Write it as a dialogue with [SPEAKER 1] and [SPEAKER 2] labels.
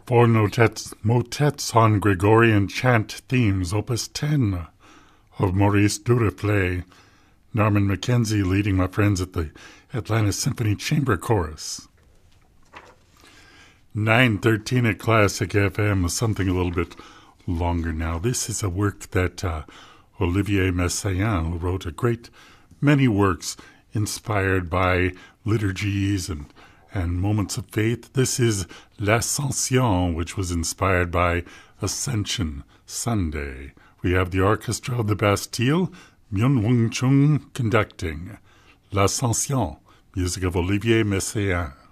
[SPEAKER 1] Four motets on Gregorian chant themes, Opus 10 of Maurice Duruflé. Norman Mackenzie leading my friends at the Atlanta Symphony Chamber Chorus. 9:13 at Classic FM, something a little bit longer now. This is a work that Olivier Messiaen, who wrote a great many works inspired by liturgies and moments of faith. This is L'Ascension, which was inspired by Ascension Sunday. We have the Orchestra of the Bastille, Myung-Whun Chung conducting. L'Ascension, music of Olivier Messiaen.